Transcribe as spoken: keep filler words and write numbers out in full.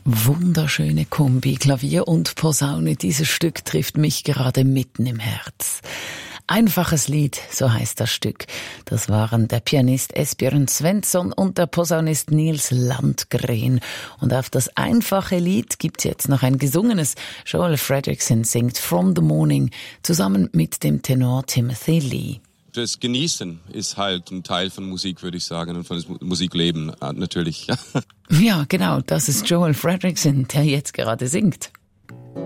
Wunderschöne Kombi, Klavier und Posaune. Dieses Stück trifft mich gerade mitten im Herz. Einfaches Lied, so heißt das Stück. Das waren der Pianist Esbjörn Svensson und der Posaunist Nils Landgren. Und auf das einfache Lied gibt's jetzt noch ein gesungenes. Joel Fredrickson singt From the Morning zusammen mit dem Tenor Timothy Lee. Das Genießen ist halt ein Teil von Musik, würde ich sagen, und von das Musikleben natürlich. Ja, genau, das ist Joel Fredrickson, der jetzt gerade singt.